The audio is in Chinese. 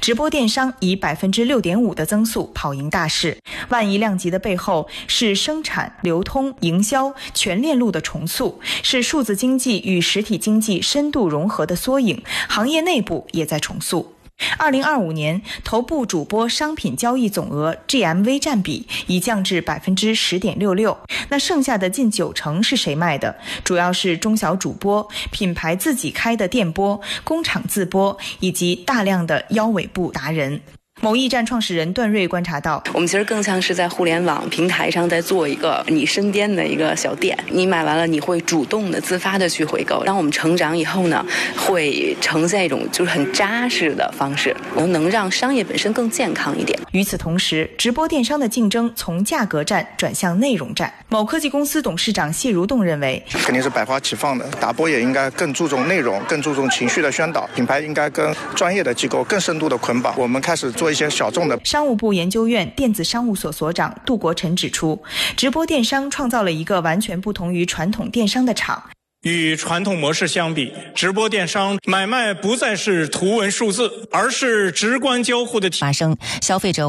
直播电商以6.5%的增速跑赢大市。万亿量级的背后是生产、流通、营销全链路的重塑，是数字经济与实体经济深度融合的缩影，行业内部也在重塑。2025年，头部主播商品交易总额 GMV 占比已降至 10.66%。那剩下的近90%是谁卖的？主要是中小主播、品牌自己开的店播、工厂自播以及大量的腰尾部达人。某驿站创始人段瑞观察到， 我们其实更像是在互联网平台上在做一个你身边的一个小店，你买完了你会主动的自发的去回购。当我们成长以后呢，会呈现一种就是很扎实的方式，能让商业本身更健康一点。 与此同时，直播电商的竞争从价格战转向内容战。某科技公司董事长谢如栋认为， 肯定是百花齐放的，打播也应该更注重内容，更注重情绪的宣导，品牌应该跟专业的机构更深度的捆绑。我们开始做一些小众的。 商务部研究院电子商务所所长杜国臣指出，直播电商创造了一个完全不同于传统电商的场。 与传统模式相比，直播电商买卖不再是图文数字，而是直观交互的发生消费者